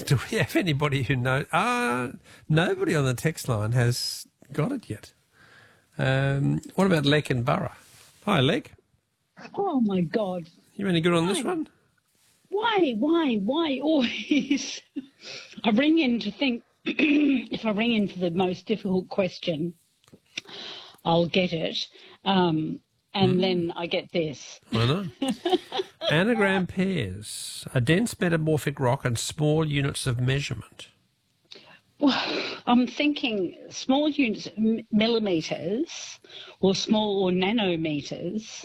Do we have anybody who knows? Nobody on the text line has got it yet. What about Lek and Borough? Hi, Lek. Oh, my God. You any good on this one? Why always? I ring in to think if I ring in for the most difficult question, I'll get it. And then I get this. I know. Anagram pairs, a dense metamorphic rock and small units of measurement. Well, I'm thinking small units, millimetres, or small or nanometers.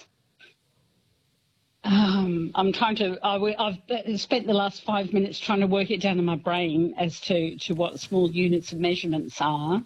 I'm trying to. I've spent the last 5 minutes trying to work it down in my brain as to what small units of measurements are.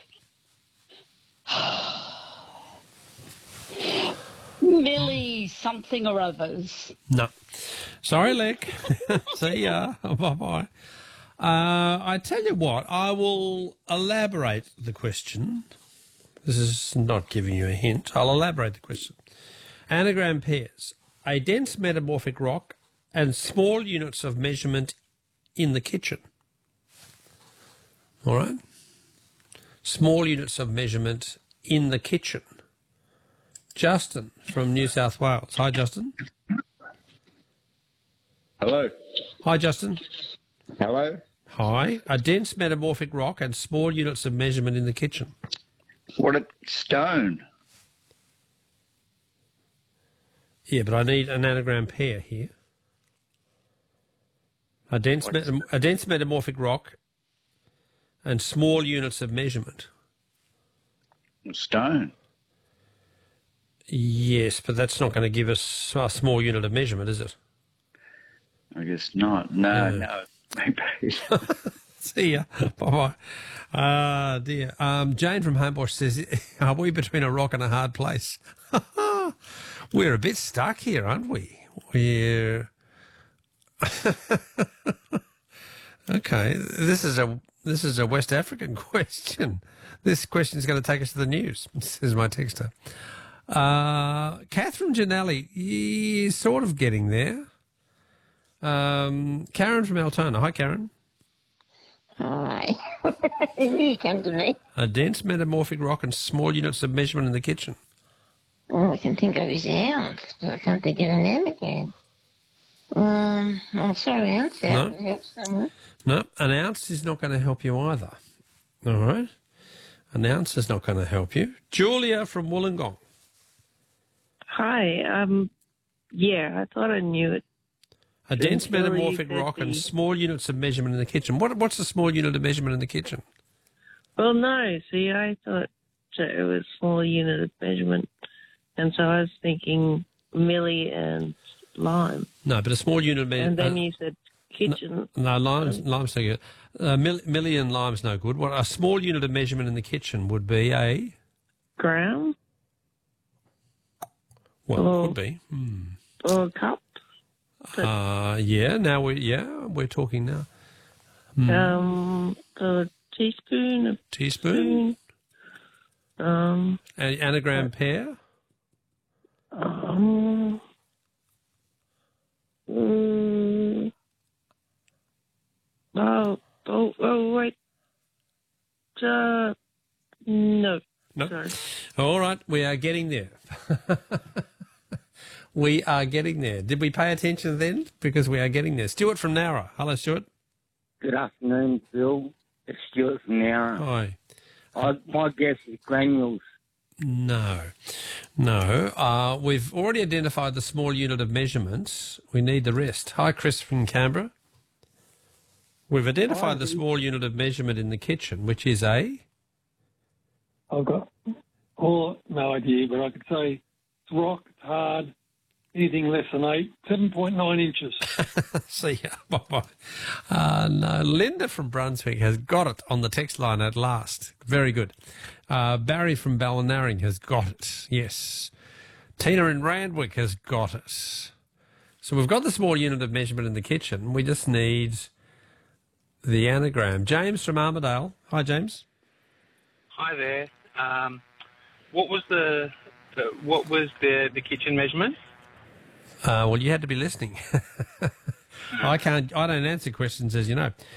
Milli something or others. No. Sorry, Lek. See ya. Bye-bye. I tell you what, I will elaborate the question. This is not giving you a hint. I'll elaborate the question. Anagram pairs, a dense metamorphic rock and small units of measurement in the kitchen. All right? Small units of measurement in the kitchen. Justin from New South Wales. Hi, Justin. Hello. Hi, Justin. Hello. Hi. A dense metamorphic rock and small units of measurement in the kitchen. What a stone. Yeah, but I need an anagram pair here. A dense metamorphic rock and small units of measurement. Stone. Yes, but that's not going to give us a small unit of measurement, is it? I guess not. No. Maybe. See ya. Bye-bye. Dear. Jane from Homebush says, are we between a rock and a hard place? We're a bit stuck here, aren't we? We're... Okay, this is a West African question. This question is going to take us to the news, says my texter. Catherine Janelli is sort of getting there. Karen from Altona. Hi, Karen. Hi. You come to me. A dense metamorphic rock and small units of measurement in the kitchen. All I can think of is ounce. I can't think of an anagram. I'm sorry, ounce. No, an ounce is not going to help you either. All right? An ounce is not going to help you. Julia from Wollongong. Hi. Yeah, I thought I knew it. A dense metamorphic rock and small units of measurement in the kitchen. What's the small unit of measurement in the kitchen? Well, no. See, I thought it was small unit of measurement, and so I was thinking milli and lime. No, but a small unit of measurement. And then you said kitchen. No, lime's no good. Milli and lime's no good. What a small unit of measurement in the kitchen would be a gram. Well, it could be. Or a cup. Yeah. Now we're talking now. A teaspoon. A teaspoon. Spoon, an anagram pair. Wait. No. Sorry. All right, we are getting there. We are getting there. Did we pay attention then? Because we are getting there. Stuart from Nowra. Hello, Stuart. Good afternoon, Phil. It's Stuart from Nowra. Hi. My guess is granules. No. We've already identified the small unit of measurements. We need the rest. Hi, Chris from Canberra. We've identified the small unit of measurement in the kitchen, which is a... I've got no idea, but I could say it's rock, it's hard, anything less than 7.9 inches. See ya. Bye-bye. No, Linda from Brunswick has got it on the text line at last. Very good. Barry from Ballinarring has got it. Yes. Tina in Randwick has got it. So we've got the small unit of measurement in the kitchen. We just need the anagram. James from Armidale. Hi, James. Hi there. What was the kitchen measurement? Well, you had to be listening. I don't answer questions, as you know.